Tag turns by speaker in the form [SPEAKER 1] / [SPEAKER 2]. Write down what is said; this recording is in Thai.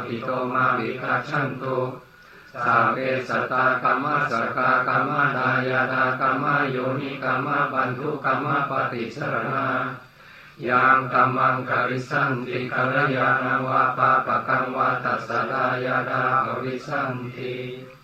[SPEAKER 1] ปิโตมาวิคัจฉันตุสาเวสตากรรมสกากรรมดายาตากรรมโยนิกรรมปันทุกรรมปฏิสรณายังกัมมังกริสันติกัลยาณวะปะปะกังวะตัสสะดายาดาภวิสันติ